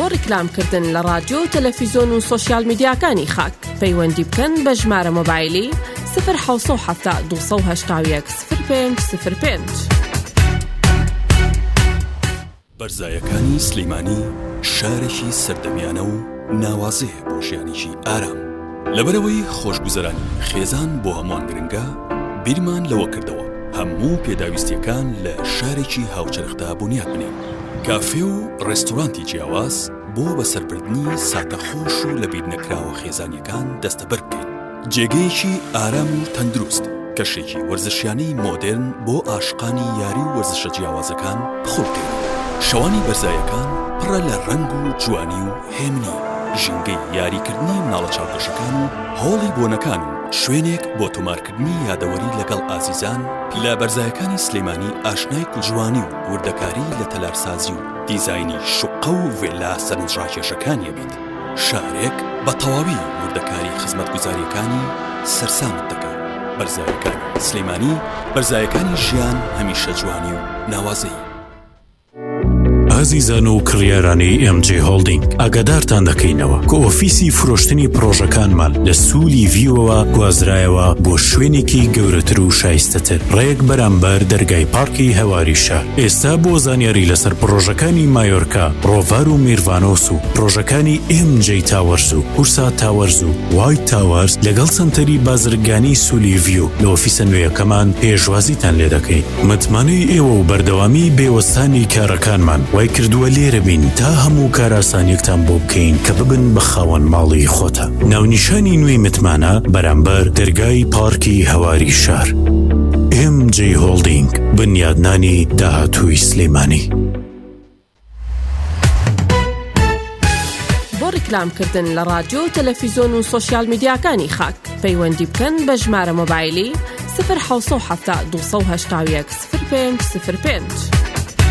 بۆ ڕیکلامکردن لە رادیۆ و تەلەڤیزۆن و سۆشیال میدیاکانی خاک پەیوەندی بکەن بە ژمارە مۆبایلی 070 281 0505. بەرزایەکانی سلەیمانی شارێکی سەردەمیانە و ناوازەیە بۆ ژیانێکی ئارام. لەبەرەوەی خۆشگوزەرانی خێزان بۆ هەمووان گرنگە، بیرمان لەوە کردەوە هەموو پێداویستیەکان لە شارێکی هاوچەرخدا بنیاد بنێن. کافێ و ڕێستۆرانتی جیاواز بۆ بەسەربردنی ساتەخۆش و لە بیر نەکراوە خێزانیەکان دەستەبەر بکەین. جێگەیەکی ئارام و تەندروست، کەشێکی وەرزشیانەی مۆدێرن بۆ عاشقانی یاری و وەرزشە جیاوازەکان بخۆڵکەین. شەوانی بەرزایەکان پڕە لە ڕەنگ و جوانی و هێمنی، ژینگەی یاریکردنی مناڵە چاوپۆشەکان و هۆڵی بۆنەکان و شوێنێک بۆ تۆمارکردنی یادەوەری لەگەڵ ئازیزان. لە بەرزایەکانی سلەیمانی ئاشنای کوجوانی و وردەکاری لە تەلارسازی و دیزاینی شوقە و ڤێلا سەرنجڕاکێشەکانیە بێت. شارێک بە تەواوی وردەکاری خزمەتگوزاریەکانی سەرسامت دەکات. بەرزایەکانی سلەیمانی، بەرزایەکانی ژیان هەمیشە جوانی و ناوازەی. ئازیزان و کڕیارانی MJ هۆڵدینگ، ئاگادارتان دەکەینەوە کە ئۆفیسی فرۆشتنی پرۆژەکانمان لە سوولی ڤیوەوە گوازرایەوە بۆ شوێنێکی گەورەتر و شایستەتر ڕێک بەرامبەر دەرگای پارکی هەواری شار. ئێستا بۆ زانیاری لەسەر پرۆژەکانی مایۆرکا، ڕۆڤار و میرڤانۆس و پرۆژەکانی MJ تاوەرز و هورسا تاوەرز و وایت تاوەرز لەگەڵ سنتەری بازرگانی سوولی ڤیو لە ئۆفیسە نوێیەکەمان پێشوازیتان لێ دەکەین. متمانەی ئێوە و بەردەوامی بێوەستانی کارەکانمان وای کردووە لێرە بین تا هەموو کاراسانیەکتان بۆ بکەین کە ببن بە خاوەن ماڵی خۆتە. ناونیشانی نوێی متمانە بەرامبەر دەرگای پارکی هەواری شار. MJ هۆڵدینگ، بنیادنانی داهاتووی سلەیمانی. بۆ ڕیکلامکردن لە رادیۆ و تەلەڤیزۆن و سۆشیال میدیاکانی خاک پەیوەندی بکەن بە ژمارە مۆبایلی 070 281 0505.